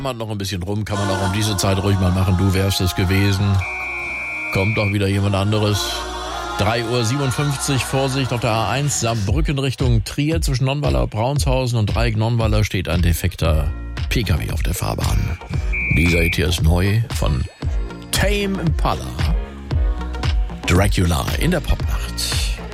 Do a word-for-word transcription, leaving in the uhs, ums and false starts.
Man noch ein bisschen rum, kann man auch um diese Zeit ruhig mal machen. Du wärst es gewesen. Kommt doch wieder jemand anderes. drei Uhr siebenundfünfzig, Vorsicht auf der A eins, Saarbrücken Richtung Trier. Zwischen Nonnweiler, Braunshausen und Dreieck Nonnweiler steht ein defekter P K W auf der Fahrbahn. Dieser hier ist neu von Tame Impala. Dracula in der Popnacht.